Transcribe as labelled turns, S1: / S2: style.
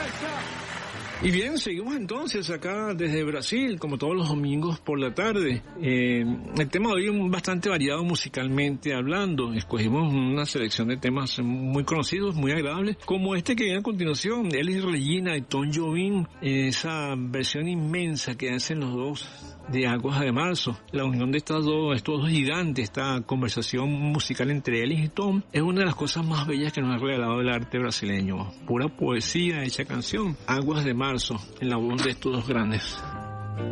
S1: Y bien, seguimos entonces acá desde Brasil, como todos los domingos por la tarde. El tema de hoy es bastante variado musicalmente hablando. Escogimos una selección de temas muy conocidos, muy agradables, como este que viene a continuación, Elis Regina y Tom Jobim, esa versión inmensa que hacen los dos de Aguas de Marzo. La unión de estos dos gigantes, esta conversación musical entre Elis y Tom, es una de las cosas más bellas que nos ha regalado el arte brasileño. Pura poesía hecha canción. Aguas de Marzo, en la voz de estos dos grandes.